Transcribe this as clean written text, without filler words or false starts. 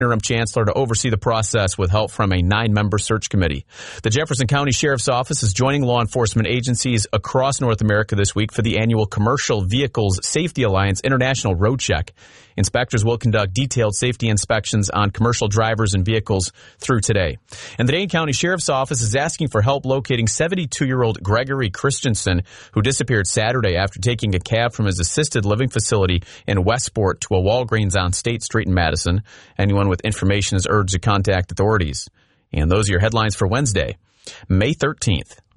interim chancellor to oversee the process with help from a 9-member search committee. The Jefferson County Sheriff's Office is joining law enforcement agencies across North America this week for the annual Commercial Vehicles Safety Alliance International Road Check. Inspectors will conduct detailed safety inspections on commercial drivers and vehicles through today. And the Dane County Sheriff's Office is asking for help locating 72-year-old Gregory Christensen, who disappeared Saturday after taking a cab from his assisted living facility in Westport to a Walgreens on State Street in Madison. Anyone with information is urged to contact authorities. And those are your headlines for Wednesday, May 13th.